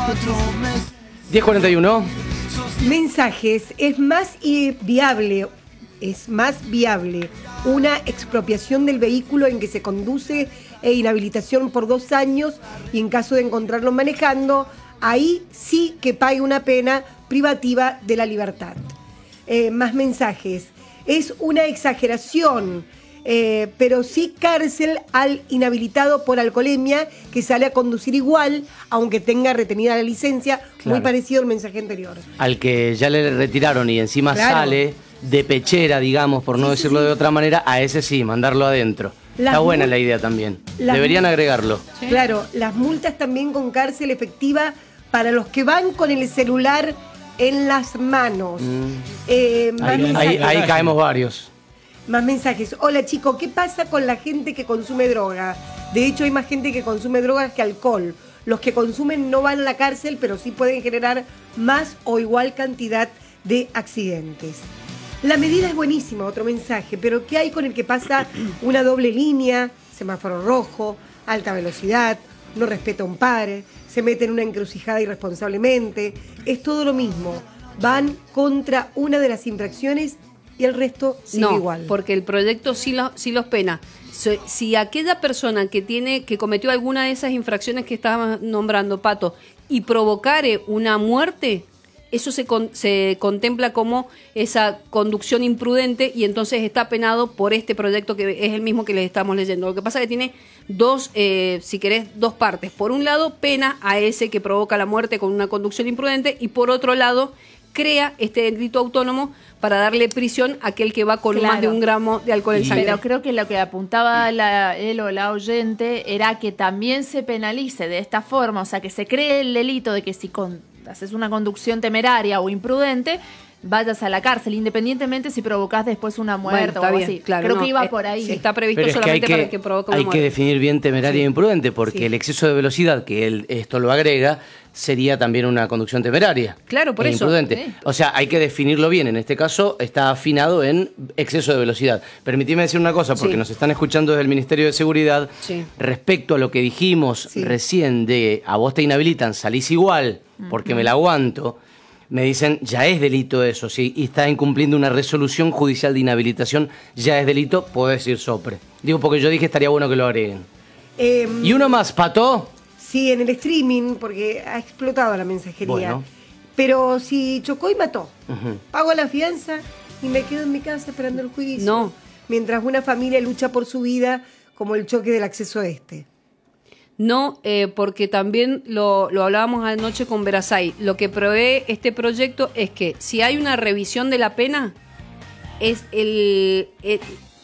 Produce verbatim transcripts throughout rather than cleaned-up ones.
diez cuarenta y uno. Mensajes. Es más viable, es más viable una expropiación del vehículo en que se conduce e inhabilitación por dos años y en caso de encontrarlo manejando, ahí sí que pague una pena privativa de la libertad. Eh, más mensajes. Es una exageración, eh, pero sí cárcel al inhabilitado por alcoholemia que sale a conducir igual, aunque tenga retenida la licencia. Claro. Muy parecido al mensaje anterior. Al que ya le retiraron y encima claro. sale de pechera, digamos, por no sí, decirlo sí, sí. de otra manera, a ese sí, mandarlo adentro. Las Está buena la idea también. Deberían agregarlo. ¿Sí? Claro, las multas también con cárcel efectiva para los que van con el celular en las manos. Mm. Eh, ahí, ahí, ahí caemos varios. Más mensajes. Hola chicos, ¿qué pasa con la gente que consume droga? De hecho hay más gente que consume drogas que alcohol. Los que consumen no van a la cárcel, pero sí pueden generar más o igual cantidad de accidentes. La medida es buenísima, otro mensaje, pero ¿qué hay con el que pasa una doble línea, semáforo rojo, alta velocidad, no respeta un par, se mete en una encrucijada irresponsablemente? Es todo lo mismo. Van contra una de las infracciones y el resto sigue no, igual. Porque el proyecto sí, lo, sí los pena. Si, si aquella persona que tiene que cometió alguna de esas infracciones que estábamos nombrando, Pato, y provocare una muerte, eso se, con, se contempla como esa conducción imprudente y entonces está penado por este proyecto que es el mismo que les estamos leyendo. Lo que pasa es que tiene dos, eh, si querés, dos partes. Por un lado, pena a ese que provoca la muerte con una conducción imprudente y por otro lado, crea este delito autónomo para darle prisión a aquel que va con claro. más de un gramo de alcohol en sangre. Pero creo que lo que apuntaba la, él o la oyente era que también se penalice de esta forma, o sea, que se cree el delito de que si con, haces una conducción temeraria o imprudente, vayas a la cárcel, independientemente si provocás después una muerte bueno, o algo bien, así. Claro, Creo no, que iba eh, por ahí. Está previsto es solamente que para el que provoca una hay muerte. Hay que definir bien temeraria sí. e imprudente, porque sí. el exceso de velocidad, que él esto lo agrega, sería también una conducción temeraria. Claro, por e eso. Imprudente. Sí. O sea, hay que definirlo bien. En este caso está afinado en exceso de velocidad. Permitime decir una cosa, porque sí. nos están escuchando desde el Ministerio de Seguridad, sí. respecto a lo que dijimos sí. recién de a vos te inhabilitan, salís igual, porque uh-huh. me la aguanto. Me dicen, ya es delito eso, ¿sí? Y está incumpliendo una resolución judicial de inhabilitación, ya es delito, puedo decir sopre. Digo, porque yo dije estaría bueno que lo agreguen. Eh, ¿Y uno más, Pato? Sí, en el streaming, porque ha explotado la mensajería. Bueno. Pero si chocó y mató, uh-huh. pago la fianza y me quedo en mi casa esperando el juicio. No. Mientras una familia lucha por su vida, como el choque del acceso a este. No, eh, porque también lo, lo hablábamos anoche con Verasay. Lo que prevé este proyecto es que si hay una revisión de la pena, es el, el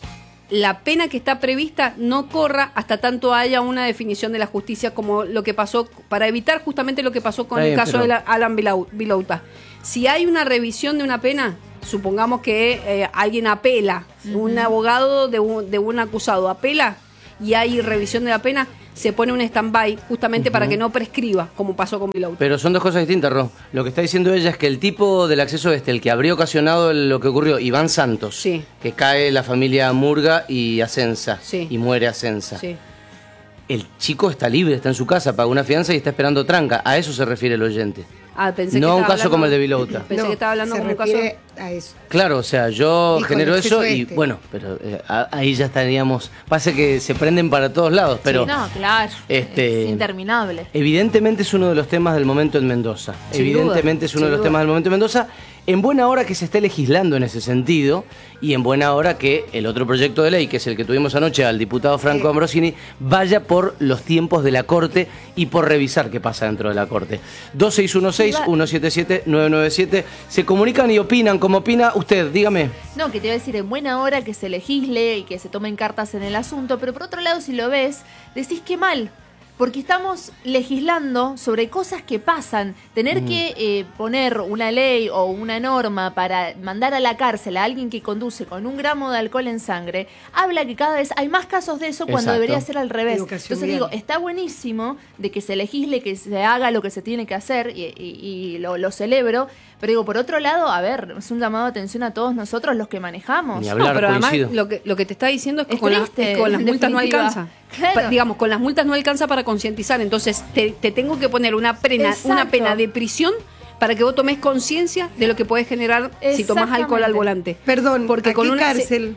la pena que está prevista no corra hasta tanto haya una definición de la justicia, como lo que pasó, para evitar justamente lo que pasó con Bien, el caso pero... de Alan Vilouta. Si hay una revisión de una pena, supongamos que eh, alguien apela, uh-huh. un abogado de un, de un acusado apela y hay revisión de la pena, se pone un stand-by justamente uh-huh. para que no prescriba, como pasó con Vilouta. Pero son dos cosas distintas, Ro. Lo que está diciendo ella es que el tipo del acceso este, el que habría ocasionado lo que ocurrió, Iván Santos, sí. que cae la familia Murga y Asenza, sí. y muere Asenza. Sí. El chico está libre, está en su casa, paga una fianza y está esperando tranca. A eso se refiere el oyente. Ah, pensé no que un caso hablando, como el de Vilouta. Pensé no, que estaba hablando se como un caso a eso. Claro, o sea, yo Hijo, genero eso y este. bueno, pero eh, ahí ya estaríamos. Pasa que se prenden para todos lados, pero. Sí, no, claro. Este, es interminable. Evidentemente es uno de los temas del momento en Mendoza. Sin evidentemente duda, es uno de los duda. temas del momento en Mendoza. En buena hora que se esté legislando en ese sentido y en buena hora que el otro proyecto de ley, que es el que tuvimos anoche al diputado Franco Ambrosini, vaya por los tiempos de la Corte y por revisar qué pasa dentro de la Corte. dos seis uno seis, uno siete siete, nueve nueve siete. Se comunican y opinan. ¿Cómo opina usted? Dígame. No, que te iba a decir, en buena hora que se legisle y que se tomen cartas en el asunto, pero por otro lado, si lo ves, decís qué mal. Porque estamos legislando sobre cosas que pasan. Tener mm. que eh, poner una ley o una norma para mandar a la cárcel a alguien que conduce con un gramo de alcohol en sangre, habla que cada vez hay más casos de eso cuando Exacto. debería ser al revés. Educación Entonces bien. digo, está buenísimo de que se legisle, que se haga lo que se tiene que hacer y, y, y lo, lo celebro. Pero digo, por otro lado, a ver, es un llamado de atención a todos nosotros los que manejamos. Ni hablar, no, pero coincido. además lo que, lo que te está diciendo es que es con, triste, la, es que con las multas no alcanza. Claro. Digamos, con las multas no alcanza para concientizar, entonces te, te tengo que poner una pena, una pena de prisión para que vos tomes conciencia de lo que puedes generar si tomás alcohol al volante. Perdón, porque ¿a con qué una cárcel?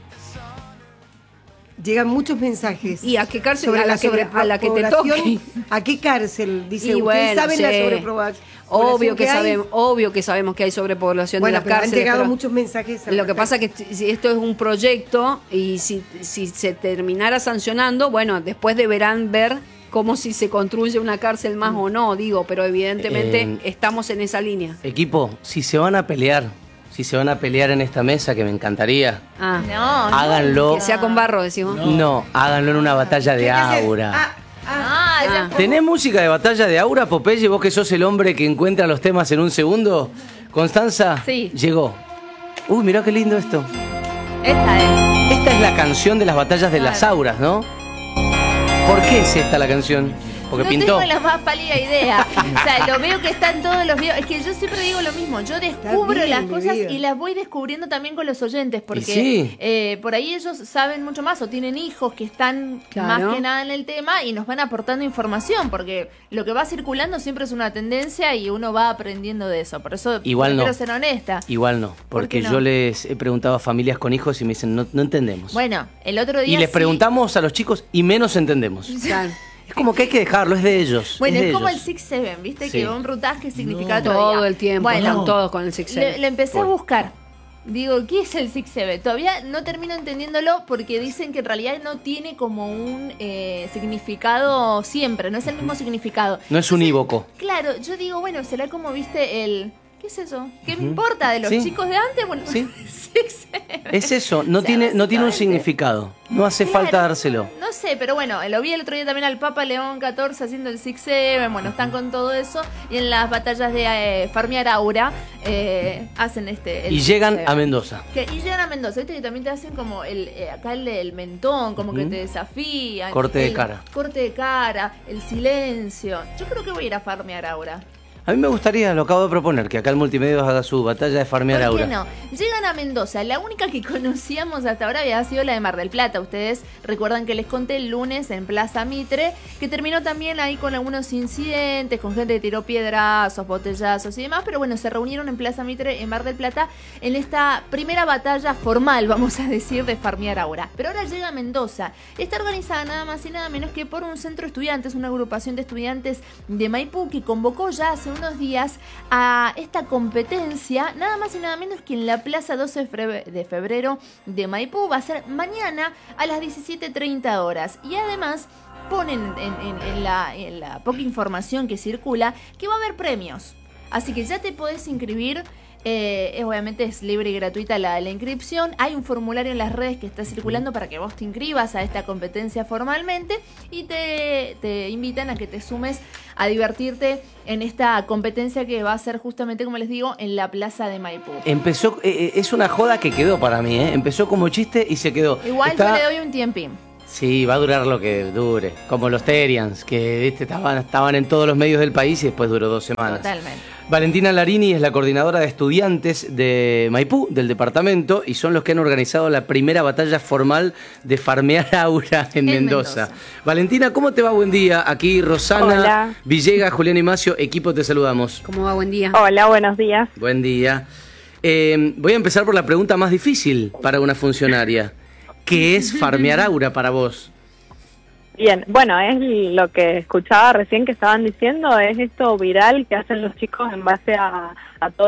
Llegan muchos mensajes. ¿Y a qué cárcel? Sobre a, la la sobre, a la que te toque. ¿A qué cárcel? Dice, y ustedes bueno, saben sí. la sobrepoblación. Obvio que, que sabemos, obvio que sabemos que hay sobrepoblación bueno, de las cárceles. Han llegado pero muchos mensajes. Lo que pasa es que si esto es un proyecto y si, si se terminara sancionando, bueno, después deberán ver cómo si se construye una cárcel más mm. o no, digo, pero evidentemente eh, estamos en esa línea. Equipo, si se van a pelear, si se van a pelear en esta mesa, que me encantaría, ah. no, háganlo. No. Que sea con barro, decimos. No, no háganlo en una batalla de aura. Ah, ah, ah. ¿Tenés música de batalla de aura, Popeye? Vos que sos el hombre que encuentra los temas en un segundo. Constanza, sí. Llegó. Uy, mirá qué lindo esto. Esta es. Esta es la canción de las batallas de claro. las auras, ¿no? ¿Por qué es esta la canción? Porque no pintó. No tengo la más pálida idea. O sea, lo veo que está en todos los videos. Es que yo siempre digo lo mismo. Yo descubro bien, las cosas y las voy descubriendo también con los oyentes. Porque sí. eh, por ahí ellos saben mucho más o tienen hijos que están claro. más que nada en el tema y nos van aportando información. Porque lo que va circulando siempre es una tendencia y uno va aprendiendo de eso. Por eso Igual quiero no. ser honesta. Igual no. Porque ¿Por no? yo les he preguntado a familias con hijos y me dicen, no, no entendemos. Bueno, el otro día Y les sí. preguntamos a los chicos y menos entendemos. Claro. Es como que hay que dejarlo, es de ellos. Bueno, es, es de como ellos. el six seven, ¿viste? Sí. Que un rutaje significa no. todo el tiempo. Bueno, están todos con el six seven. Le, le empecé a buscar. Digo, ¿qué es el six seven? Todavía no termino entendiéndolo porque dicen que en realidad no tiene como un eh, significado siempre, no es el mismo significado. No es unívoco. Claro, yo digo, bueno, será como, viste, el... ¿Qué es eso? ¿Qué uh-huh. me importa de los sí. chicos de antes? Bueno, sí. six seven. Es eso, no, o sea, tiene, no tiene un significado. No hace claro, falta dárselo. No sé, pero bueno, lo vi el otro día también al Papa León catorce haciendo el six seven. Bueno, están con todo eso. Y en las batallas de eh, farmear aura eh, hacen este. Y llegan a Mendoza. Que, y llegan a Mendoza. Viste que también te hacen como el eh, acá el, el mentón, como uh-huh. que te desafían. Corte el, de cara. Corte de cara, el silencio. Yo creo que voy a ir a farmear aura. A mí me gustaría, lo acabo de proponer, que acá el Multimedios haga su batalla de farmear ¿Por qué aura. no? Llegan a Mendoza. La única que conocíamos hasta ahora había sido la de Mar del Plata. Ustedes recuerdan que les conté el lunes en Plaza Mitre, que terminó también ahí con algunos incidentes, con gente que tiró piedrazos, botellazos y demás. Pero bueno, se reunieron en Plaza Mitre, en Mar del Plata, en esta primera batalla formal, vamos a decir, de farmear aura. Pero ahora llega a Mendoza. Está organizada nada más y nada menos que por un centro de estudiantes, una agrupación de estudiantes de Maipú, que convocó ya hace unos días a esta competencia, nada más y nada menos que en la Plaza doce de febrero de Maipú. Va a ser mañana a las diecisiete treinta horas. Y además ponen en, en, en, la, en la poca información que circula que va a haber premios. Así que ya te podés inscribir. Eh, obviamente es libre y gratuita la, la inscripción. Hay un formulario en las redes que está circulando para que vos te inscribas a esta competencia formalmente y te, te invitan a que te sumes a divertirte en esta competencia que va a ser justamente, como les digo, en la Plaza de Maipú. Empezó, eh, es una joda que quedó para mí, ¿eh? Empezó como chiste y se quedó. Igual Está... yo le doy un tiempín. Sí, va a durar lo que dure. Como los Terians, que ¿viste? Estaban, estaban en todos los medios del país y después duró dos semanas. Totalmente. Valentina Larini es la coordinadora de estudiantes de Maipú, del departamento, y son los que han organizado la primera batalla formal de farmear aura en, en Mendoza. Mendoza. Valentina, ¿cómo te va? Buen día. Aquí Rosana, Hola. Villegas, Julián Imacio, equipo, te saludamos. ¿Cómo va? Buen día. Hola, buenos días. Buen día. Eh, voy a empezar por la pregunta más difícil para una funcionaria. ¿Qué es farmear aura para vos? Bien, bueno, es lo que escuchaba recién que estaban diciendo, es esto viral que hacen los chicos en base a, a todo